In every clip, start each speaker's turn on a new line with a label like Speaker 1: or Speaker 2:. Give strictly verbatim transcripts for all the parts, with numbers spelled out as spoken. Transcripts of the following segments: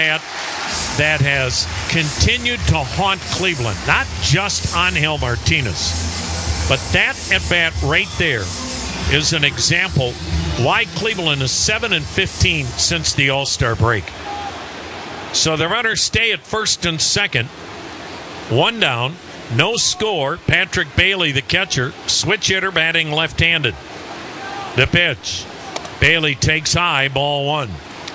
Speaker 1: at-bat that has continued to haunt Cleveland, not just Angel Martinez, but that at-bat right there is an example why Cleveland is seven and fifteen since the All-Star break. So the runners stay at first and second. One down, no score. Patrick Bailey, the catcher, switch hitter, batting left-handed. The pitch. Bailey takes high, ball one.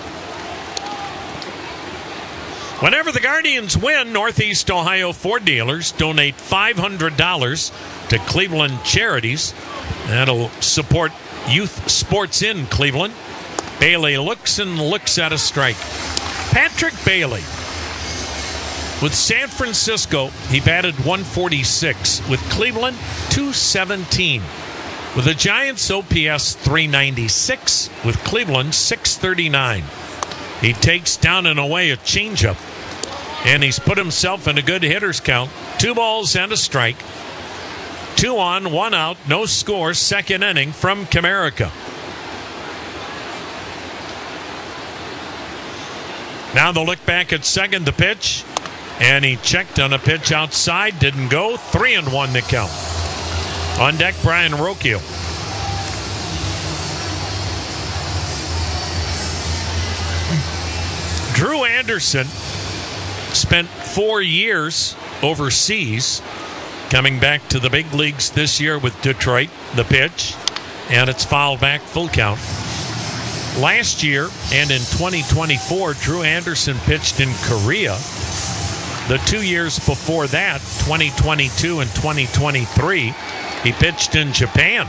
Speaker 1: Whenever the Guardians win, Northeast Ohio Ford dealers donate five hundred dollars to Cleveland charities. That'll support youth sports in Cleveland. Bailey looks and looks at a strike. Patrick Bailey. With San Francisco, he batted one forty-six. With Cleveland, two seventeen. With the Giants, O P S three ninety-six. With Cleveland, six thirty-nine. He takes down and away a changeup. And he's put himself in a good hitter's count. Two balls and a strike. Two on, one out, no score, second inning from Comerica. Now the look back at second, the pitch. And he checked on a pitch outside, didn't go. Three and one to count. On deck, Brian Rocchio. Drew Anderson spent four years overseas, coming back to the big leagues this year with Detroit. The pitch, and it's fouled back, full count. Last year and in twenty twenty-four, Drew Anderson pitched in Korea. The two years before that, twenty twenty-two and twenty twenty-three, he pitched in Japan.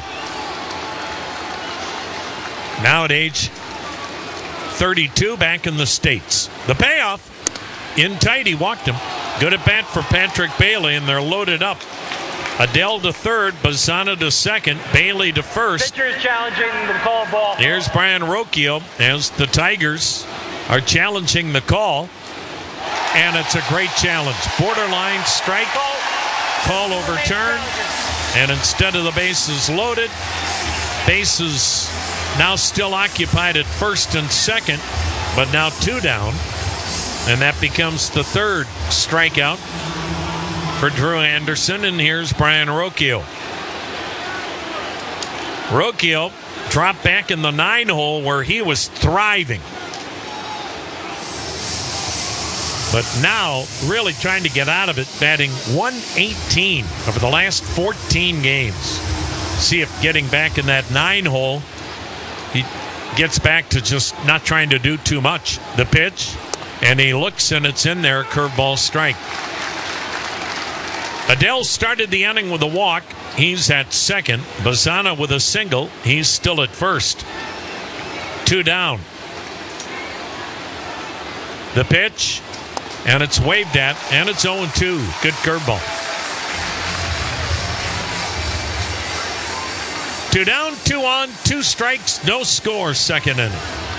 Speaker 1: Now at age thirty-two, back in the States. The payoff, in tight, he walked him. Good at bat for Patrick Bailey, and they're loaded up. Adele to third, Bazzana to second, Bailey to first.
Speaker 2: Pitcher is challenging the call ball.
Speaker 1: Here's Brian Rocchio as the Tigers are challenging the call. And it's a great challenge. Borderline strike, call overturned. And instead of the bases loaded, bases now still occupied at first and second, but now two down. And that becomes the third strikeout for Drew Anderson. And here's Brian Rocchio. Rocchio dropped back in the nine hole where he was thriving. But now really trying to get out of it, batting one eighteen over the last fourteen games. See if getting back in that nine hole, he gets back to just not trying to do too much. The pitch, and he looks and it's in there, curveball strike. Adele started the inning with a walk. He's at second. Bazzana with a single. He's still at first. Two down. The pitch, and it's waved at, and it's oh two. Good curveball. Two down, two on, two strikes, no score, second inning.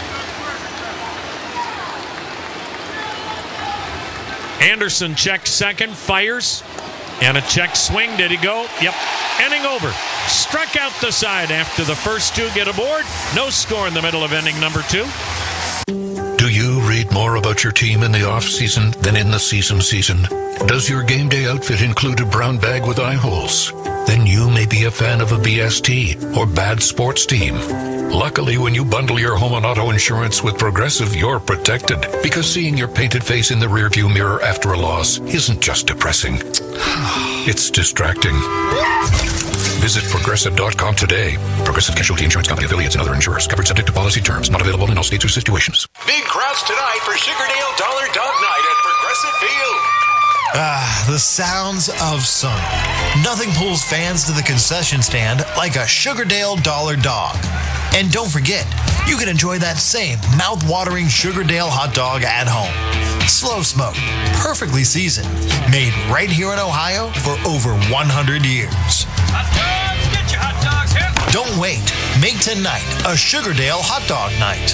Speaker 1: Anderson checks second, fires, and a check swing. Did he go? Yep. Inning over. Struck out the side after the first two get aboard. No score in the middle of inning number two.
Speaker 3: Do you read more about your team in the off-season than in the season season? Does your game day outfit include a brown bag with eye holes? Then you may be a fan of a B S T or bad sports team. Luckily, when you bundle your home and auto insurance with Progressive, you're protected. Because seeing your painted face in the rearview mirror after a loss isn't just depressing. It's distracting. Visit Progressive dot com today. Progressive Casualty Insurance Company, affiliates, and other insurers. Covered subject to policy terms. Not available in all states or situations.
Speaker 4: Big crowds tonight for Sugardale Dollar Dog Night at Progressive Field.
Speaker 5: Ah, the sounds of summer. Nothing pulls fans to the concession stand like a Sugardale Dollar Dog. And don't forget, you can enjoy that same mouth-watering Sugardale hot dog at home. Slow smoked, perfectly seasoned, made right here in Ohio for over one hundred years.
Speaker 2: Hot dogs, get your hot dogs here.
Speaker 5: Don't wait. Make tonight a Sugardale hot dog night.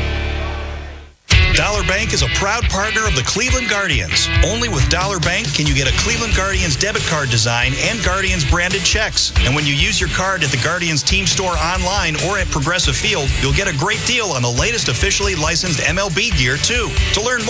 Speaker 6: Dollar Bank is a proud partner of the Cleveland Guardians. Only with Dollar Bank can you get a Cleveland Guardians debit card design and Guardians branded checks. And when you use your card at the Guardians team store online or at Progressive Field, you'll get a great deal on the latest officially licensed M L B gear too. To learn more,